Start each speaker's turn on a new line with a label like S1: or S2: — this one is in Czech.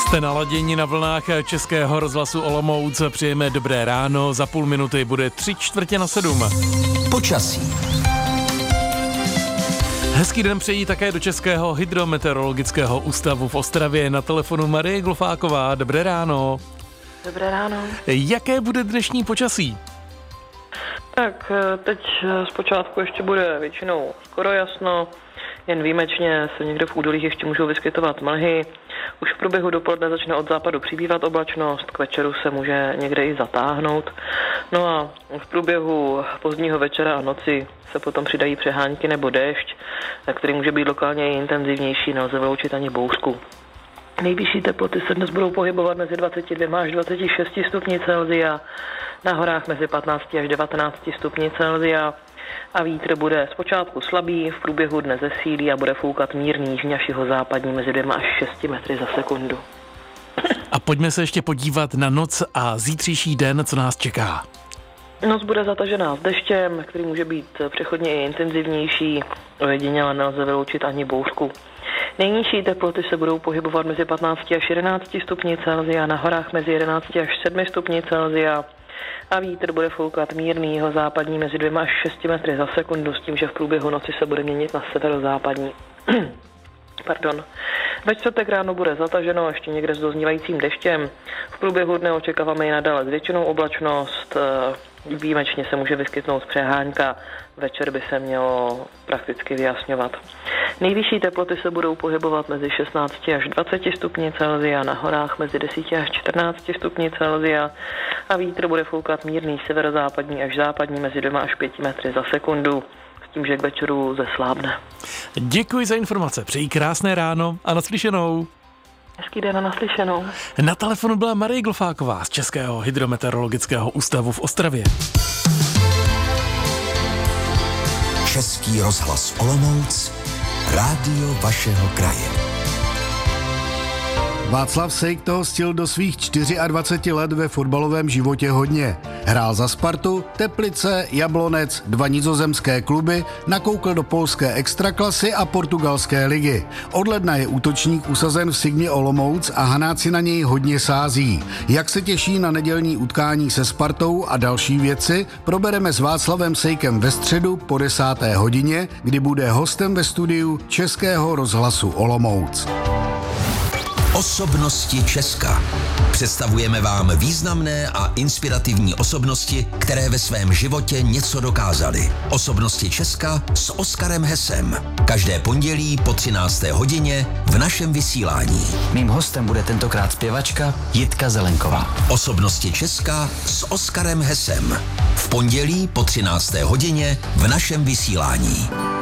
S1: Jste naladění na vlnách Českého rozhlasu Olomouc. Přejeme dobré ráno, za půl minuty bude 6:45.
S2: Počasí.
S1: Hezký den přejí také do Českého hydrometeorologického ústavu v Ostravě. Na telefonu Marie Glofáková. Dobré ráno.
S3: Dobré ráno.
S1: Jaké bude dnešní počasí?
S3: Tak teď zpočátku ještě bude většinou skoro jasno, jen výjimečně se někde v údolích ještě můžou vyskytovat mlhy. Už v průběhu dopoledne začne od západu přibývat oblačnost, k večeru se může někde i zatáhnout. No a v průběhu pozdního večera a noci se potom přidají přehánky nebo déšť, který může být lokálně i intenzivnější, nelze vyloučit ani bouřku. Nejvyšší teploty se dnes budou pohybovat mezi 22 až 26 stupni Celsia, na horách mezi 15 až 19 stupni Celsia a vítr bude zpočátku slabý, v průběhu dne zesílí a bude foukat mírný jižní až jihozápadní mezi 2 až 6 metry za sekundu.
S1: A pojďme se ještě podívat na noc a zítřejší den, co nás čeká.
S3: Noc bude zatažená s deštěm, který může být přechodně i intenzivnější, ojediněle nelze vyloučit ani bouřku. Nejnižší teploty se budou pohybovat mezi 15 až 11 stupni Celsia, na horách mezi 11 až 7 stupni Celsia a vítr bude foukat mírný jihozápadní mezi 2 až 6 metry za sekundu s tím, že v průběhu noci se bude měnit na severozápadní. Ve čtvrtek ráno bude zataženo ještě někde s doznívajícím deštěm. V průběhu dne očekáváme i nadále zvětšenou oblačnost, výjimečně se může vyskytnout přehánka, večer by se mělo prakticky vyjasňovat. Nejvyšší teploty se budou pohybovat mezi 16 až 20 stupni Celsia, na horách mezi 10 až 14 stupni Celsia a vítr bude foukat mírný severozápadní až západní mezi 2 až 5 metry za sekundu, s tím, že k večeru zeslábne.
S1: Děkuji za informace, přeji krásné ráno a naslyšenou.
S3: Hezký den a naslyšenou.
S1: Na telefonu byla Marie Glofáková z Českého hydrometeorologického ústavu v Ostravě.
S2: Český rozhlas Olomouc, rádio vašeho kraje.
S4: Václav Sejk toho stihl do svých 24 let ve fotbalovém životě hodně. Hrál za Spartu, Teplice, Jablonec, 2 nizozemské kluby, nakoukl do polské extraklasy a portugalské ligy. Od ledna je útočník usazen v Sigmě Olomouc a Hanáci na něj hodně sází. Jak se těší na nedělní utkání se Spartou a další věci, probereme s Václavem Sejkem ve středu po 10. hodině, kdy bude hostem ve studiu Českého rozhlasu Olomouc.
S2: Osobnosti Česka. Představujeme vám významné a inspirativní osobnosti, které ve svém životě něco dokázaly. Osobnosti Česka s Oskarem Hesem. Každé pondělí po 13. hodině v našem vysílání.
S5: Mým hostem bude tentokrát zpěvačka Jitka Zelenková.
S2: Osobnosti Česka s Oskarem Hesem. V pondělí po 13. hodině v našem vysílání.